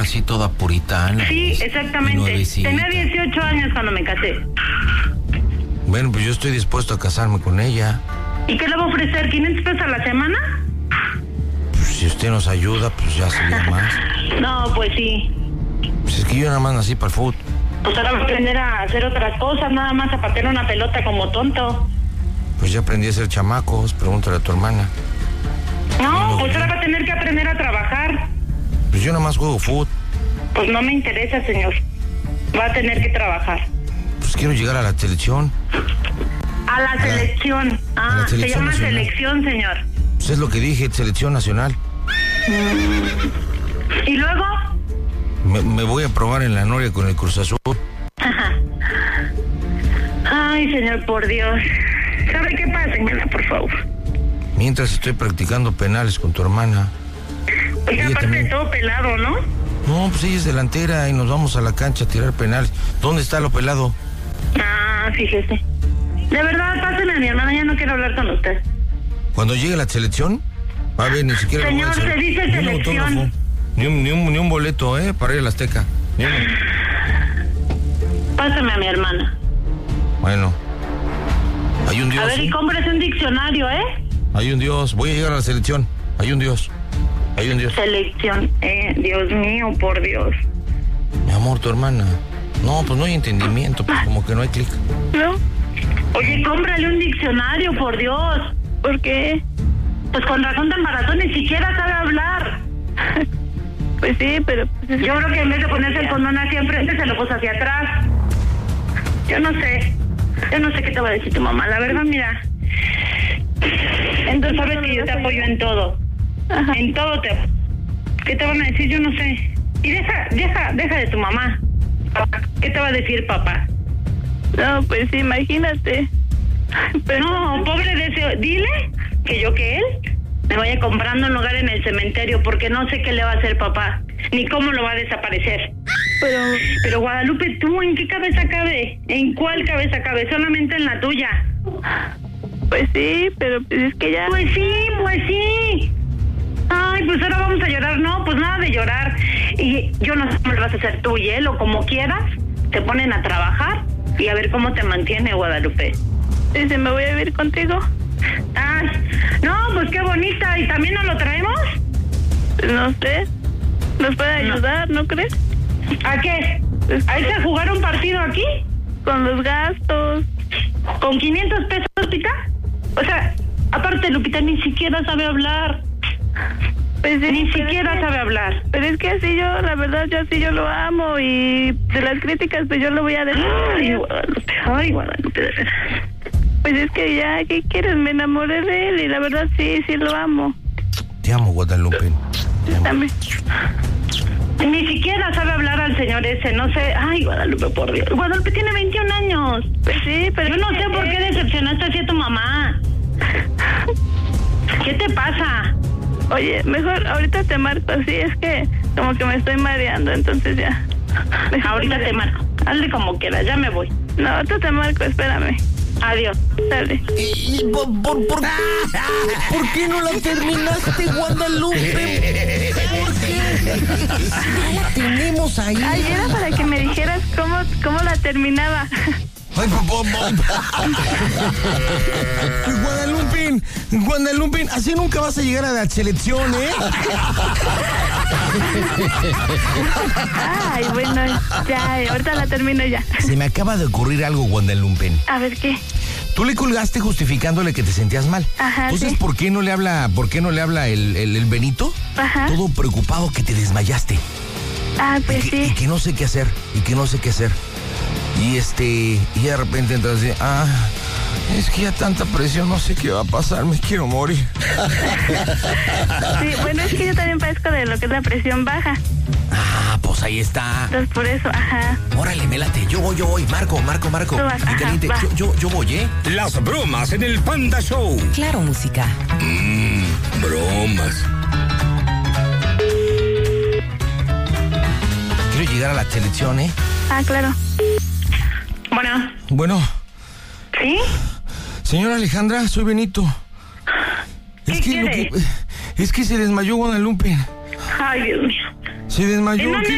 así toda puritana. Sí, exactamente. Tenía 18 años cuando me casé. Bueno, pues yo estoy dispuesto a casarme con ella. ¿Y qué le va a ofrecer? ¿500 pesos a la semana? Pues si usted nos ayuda, pues ya sería más. No, pues sí. Pues es que yo nada más nací para el fútbol. Pues ahora voy a aprender a hacer otras cosas, nada más a patear una pelota como tonto. Pues ya aprendí a ser chamacos, pregúntale a tu hermana. No, pues ahora va a tener que aprender a trabajar. Pues yo nada más juego fútbol. Pues no me interesa, señor. Va a tener que trabajar. Pues quiero llegar a la selección. A la selección. Se llama nacional. Selección, señor. Pues es lo que dije, selección nacional. ¿Y luego? Me voy a probar en la Noria con el Cruz Azul. Ay, señor, por Dios. ¿Sabe qué pasa, señora, por favor? Mientras estoy practicando penales con tu hermana. Oiga, aparte también... de todo pelado, ¿no? No, pues ella es delantera y nos vamos a la cancha a tirar penales. ¿Dónde está lo pelado? Fíjese. De verdad, páseme a mi hermana, ya no quiero hablar con usted. Cuando llegue la selección, va a ver, ni siquiera... Señor, se dice selección. Ni un boleto, para ir a la Azteca. Pásame a mi hermana. Bueno. Hay un Dios. A ver, y cómprese un diccionario, Hay un Dios. Voy a llegar a la selección. Hay un Dios. Hay un Dios. Selección. Dios mío, por Dios. Mi amor, tu hermana. No, pues no hay entendimiento, pues como que no hay clic. ¿No? Oye, cómprale un diccionario, por Dios. ¿Por qué? Pues con razón de embarazo ni siquiera sabe hablar. Pues sí, pero... Yo creo que en vez de ponerse el condón hacia enfrente, se lo puso hacia atrás. Yo no sé qué te va a decir tu mamá, la verdad, mira. Entonces sabes que yo te apoyo en todo. Ajá. En todo ¿Qué te van a decir? Yo no sé. Y deja de tu mamá. ¿Qué te va a decir papá? No, pues imagínate. Pero no, pobre de ese... Dile que él me vaya comprando un lugar en el cementerio, porque no sé qué le va a hacer papá, ni cómo lo va a desaparecer. Pero Guadalupe, ¿tú en qué cabeza cabe? ¿En cuál cabeza cabe? Solamente en la tuya. Pues sí, pero es que ya... Pues sí. Ay, pues ahora vamos a llorar. No, pues nada de llorar. Y yo no sé cómo lo vas a hacer tú y él, o como quieras. Te ponen a trabajar y a ver cómo te mantiene, Guadalupe. ¿Y si me voy a vivir contigo? Ay, no, pues qué bonita. ¿Y también nos lo traemos? No sé. ¿Nos puede ayudar, no crees? ¿A qué? ¿A irse a jugar un partido aquí? Con los gastos. ¿Con 500 pesos, Lupita? O sea, aparte, Lupita ni siquiera sabe hablar. Pues sí, ni siquiera sabe hablar. Pero es que así yo, la verdad, yo lo amo, y de las críticas, pues yo lo voy a decir. Ay, Guadalupe, de verdad. Pues es que ya, ¿qué quieres? Me enamoré de él y la verdad sí lo amo. Te amo, Guadalupe. También. Ni siquiera sabe hablar al señor ese, no sé. Ay, Guadalupe, por Dios. Guadalupe tiene 21 años. Pues sí, pero... Yo no sé por qué decepcionaste así a tu mamá. ¿Qué te pasa? Oye, mejor ahorita te marco, así es que como que me estoy mareando, entonces ya. Ahorita te marco. Hazle como quieras, ya me voy. No, ahorita te marco, espérame. Adiós, dale. ¿Por qué no la terminaste, Guadalupe? ¿Por qué? Ya la tenemos ahí. Ay, era para que me dijeras cómo la terminaba. Ay, Guadalupe, así nunca vas a llegar a la selección, Ay, bueno, ya, ahorita la termino ya. Se me acaba de ocurrir algo, Guadalupe. A ver, ¿qué? Tú le colgaste justificándole que te sentías mal. Ajá. Entonces, ¿sí? ¿por qué no le habla el Benito? Ajá. Todo preocupado que te desmayaste. Ah, pues sí. Y que no sé qué hacer. Y de repente entonces, es que ya tanta presión, no sé qué va a pasar, me quiero morir. Sí, bueno, es que yo también padezco de lo que es la presión baja. Pues ahí está. Entonces por eso, ajá. Órale, me late, yo voy, Marco. Tú vas, ajá, caliente. Va. Yo voy, Las bromas en el Panda Show. Claro, música. Bromas. Quiero llegar a la selección, Claro. Bueno. ¿Sí? Señora Alejandra, soy Benito. ¿Qué quiere? Es que se desmayó Guadalupe. Ay, Dios mío. Se desmayó.